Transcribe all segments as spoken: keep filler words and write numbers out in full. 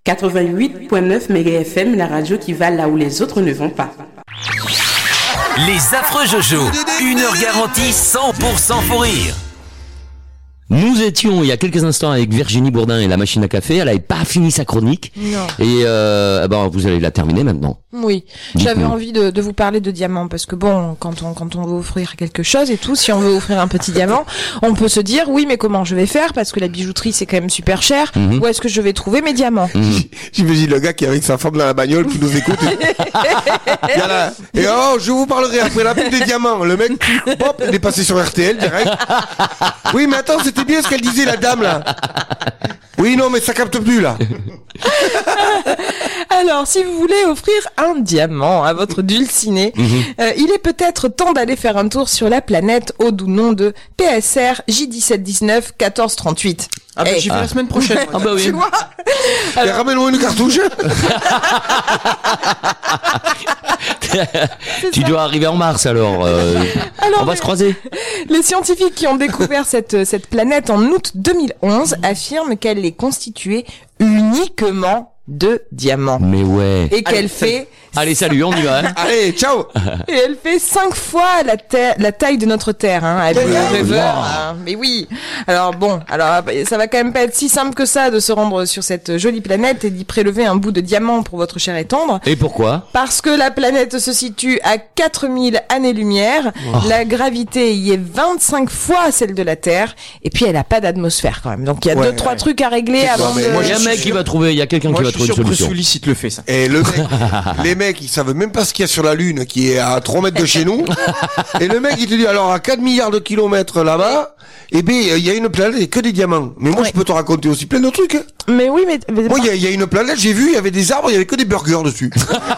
quatre-vingt-huit virgule neuf méga F M, la radio qui va là où les autres ne vont pas. Les affreux Jojo, une heure garantie cent pour cent faux rire. Nous étions il y a quelques instants avec Virginie Bourdin et la machine à café. Elle avait pas fini sa chronique. Non. Et euh, ben vous allez la terminer maintenant. Oui, Dites-nous. j'avais envie de, de vous parler de diamants parce que bon, quand on quand on veut offrir quelque chose et tout, si on veut offrir un petit diamant, on peut se dire oui, mais comment je vais faire parce que la bijouterie c'est quand même super cher. Mhm. Où est-ce que je vais trouver mes diamants? Mmh. J'imagine le gars qui est avec sa femme dans la bagnole qui nous écoute. Et, là, et oh, je vous parlerai après la pub des diamants. Le mec, hop, il est passé sur R T L direct. Oui, mais attends, c'était bien ce qu'elle disait la dame là. Oui, non, mais ça capte plus là. Alors, si vous voulez offrir un diamant à votre dulciné, Mmh. euh, il est peut-être temps d'aller faire un tour sur la planète au doux nom de P S R J dix-sept dix-neuf quatorze trente-huit. Ah bah Hey. j'y vais la semaine prochaine. Ah bah oui. Tu vois? Et ramène-moi une cartouche. Tu dois arriver en mars alors. Euh, Alors, on va mais- se croiser. Les scientifiques qui ont découvert cette, cette planète en août deux mille onze affirment qu'elle est constituée uniquement de diamants. Mais ouais. Et qu'elle fait, Allez, salut, on y va. Hein. Allez, ciao. et elle fait cinq fois la, terre, la taille de notre Terre, hein, à Blue River, Wow. hein. Mais oui. Alors bon, alors ça va quand même pas être si simple que ça de se rendre sur cette jolie planète et d'y prélever un bout de diamant pour votre chair et tendre. Et pourquoi? Parce que la planète se situe à quatre mille années-lumière, la gravité y est vingt-cinq fois celle de la Terre, et puis elle a pas d'atmosphère quand même. Donc il y a Ouais, deux, trois ouais. truc à régler C'est avant quoi, mais de... moi, Il y a un je mec suis qui sûr- va trouver, il y a quelqu'un Moi qui va je suis trouver sûr une que solution. Sullicite le fait ça. Et le mec, les mecs, ils savent même pas ce qu'il y a sur la Lune, qui est à trois mètres de chez nous. Et le mec, il te dit, alors, à quatre milliards de kilomètres là-bas, eh ben, il y a une planète et que des diamants. Mais moi, Ouais. je peux te raconter aussi plein de trucs. Hein. Mais oui, mais... mais- Moi, il y a- il y, a une planète, j'ai vu, il y avait des arbres, il y avait que des burgers dessus.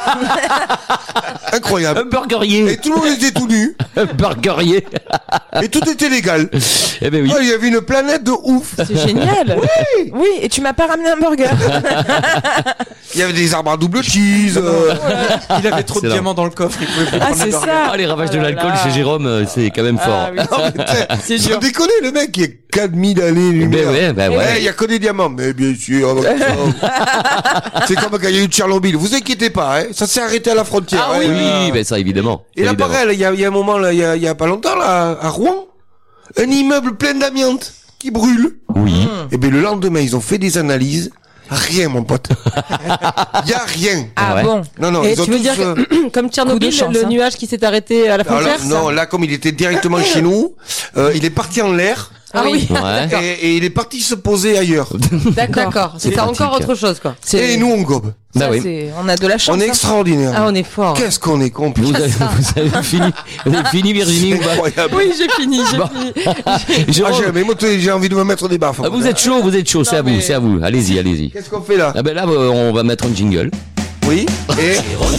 Un Incroyable. Et burgerier. tout le monde était tout nu. Un burgerier. Et tout était légal. Eh ben oui. Oh, il y avait une planète de ouf. C'est génial. Oui. Oui, et tu m'as pas ramené un burger. Il y avait des arbres à double cheese. euh, Il avait trop de C'est diamants dans le coffre, il pouvait plus Ah, prendre c'est les burgers. ça. Ah, les ravages Oh de là l'alcool là. chez Jérôme, euh, c'est quand même fort. Ah oui. Non, mais t'sais, C'est sans dur. déconner, le mec, il est quatre mille années lumière. Ben ouais, ben ouais. Eh, il y a que des diamants. Mais bien sûr. C'est comme quand il y a eu Tchernobyl. Vous inquiétez pas, hein. Ça s'est arrêté à la frontière. Ah hein. oui, ben ça évidemment. Et là, évidemment. pareil, il y a, il y a un moment, là, il y a, il y a pas longtemps, là, à Rouen, un immeuble plein d'amiante qui brûle. Oui. Et ben le lendemain, ils ont fait des analyses. Rien, mon pote. Il y a rien. Ah ouais. bon. Non, non, Et ils ont tu veux tous, dire euh, que, comme Tchernobyl, Coup de chance, le hein. nuage qui s'est arrêté à la alors là, frontière? non, là, comme il était directement chez nous, euh, il est parti en l'air. Ah oui. Ouais. Et, et il est parti se poser ailleurs. D'accord. C'est C'est encore pratique. autre chose, quoi. Et nous, on gobe. Bah Ça, oui. c'est- on a de la chance. On est hein. extraordinaire. Ah, on est fort. Qu'est-ce qu'on est con, Vous putain. avez, vous avez fini, vous avez fini Virginie ou pas? Incroyable. Oui, j'ai fini, j'ai Bon. fini. Ah, Jérôme, j'ai, mais moi, t'es- j'ai envie de me mettre des baffes. ah, vous êtes chaud, vous êtes chaud, c'est à vous, mais- c'est à vous. Allez-y, allez-y. Qu'est-ce qu'on fait là? Ah ben là, euh, on va mettre un jingle. Oui. Et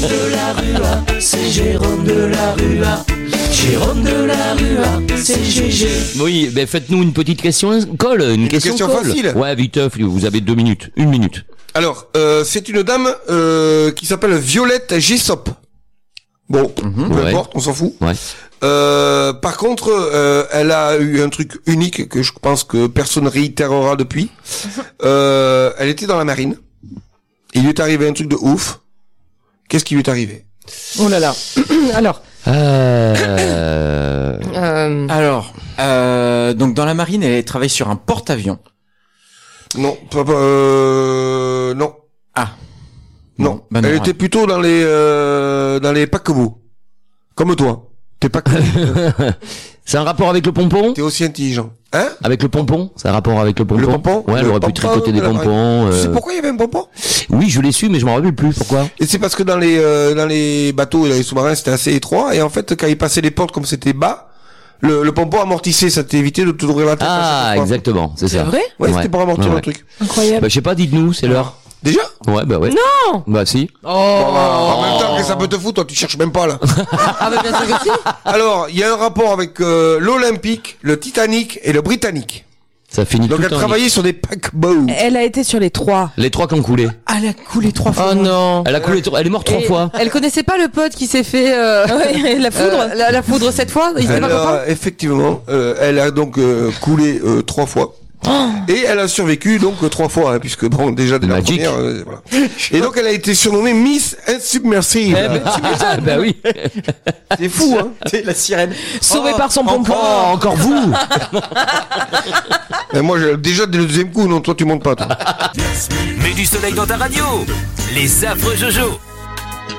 Oui, ben faites-nous une petite question colle, une, question, question colle. facile. Ouais, vite, euh, vous avez deux minutes, une minute. alors, euh, c'est une dame euh, qui s'appelle Violette Gessop. Bon, peu ouais. importe, on s'en fout. Ouais. Euh, par contre, euh, elle a eu un truc unique que je pense que personne réitérera depuis. Euh, elle était dans la marine. Il lui est arrivé un truc de ouf. Qu'est-ce qui lui est arrivé? Oh là là. Alors, Euh... euh, Alors, euh, donc dans la marine, elle travaille sur un porte-avions. Non, pas, pas, euh, non, Ah. non. Bah non, elle ouais. était plutôt dans les euh, dans les paquebots, comme toi. T'es pas C'est un rapport avec le pompon? t'es aussi intelligent, hein? Avec le pompon? C'est un rapport avec le pompon? Le pompon Ouais, elle Le aurait pu pompon tricoter des de la marine. pompons. Tu euh, sais pourquoi il y avait un pompon? Oui, je l'ai su, mais je m'en rappelle plus. Pourquoi? Et c'est parce que dans les euh, dans les bateaux et dans les sous-marins c'était assez étroit et en fait quand ils passaient les portes comme c'était bas, le, le pompon amortissait, ça t'évitait de t'ouvrir la tête. à Ah, chaque fois. exactement, c'est ça. vrai Ouais, Ouais. c'était pour amortir Ouais, le ouais. truc. Incroyable. Bah, je sais pas, dites-nous, c'est l'heure. Déjà? Ouais, bah ouais. non. Bah si. Oh. En même temps que ça peut te foutre, toi tu cherches même pas là. Ah, bah, bien sûr que si. Alors, il y a un rapport avec euh, l'Olympique, le Titanic et le Britannique. Ça finit Donc tout elle le temps. travaillait sur des paquebots. Elle a été sur les trois. Les trois qui ont coulé. Elle a coulé trois fois. Oh non. Elle a coulé, trois- elle est morte trois Et fois. Elle connaissait pas le pote qui s'est fait euh, la foudre. euh, la, la foudre cette fois. Il était pas Alors, content. effectivement, euh, elle a donc euh, coulé euh, trois fois. Et elle a survécu donc euh, trois fois, hein, puisque bon, déjà dès la Magic. première, euh, voilà. Et donc elle a été surnommée Miss Insubmersible. Eh ben, tu m'étonnes. Bah oui. C'est fou, hein. C'est la sirène. Sauvé Oh, par son pompon. Oh, encore vous. Et moi, j'ai- déjà dès le deuxième coup, non, toi tu montes pas, toi. Mets du soleil dans ta radio. Les affreux Jojo.